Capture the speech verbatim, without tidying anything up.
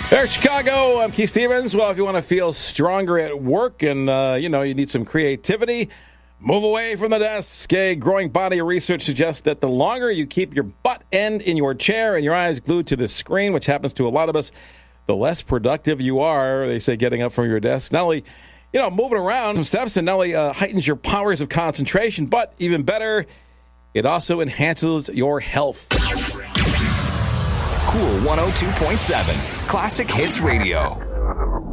There, Chicago. I'm Keith Stevens. Well, if you want to feel stronger at work and, uh, you know, you need some creativity, move away from the desk. A growing body of research suggests that the longer you keep your butt end in your chair and your eyes glued to the screen, which happens to a lot of us, the less productive you are, they say, getting up from your desk. Not only, you know, moving around some steps and not only uh, heightens your powers of concentration, but even better, it also enhances your health. Cool one oh two point seven, Classic Hits Radio.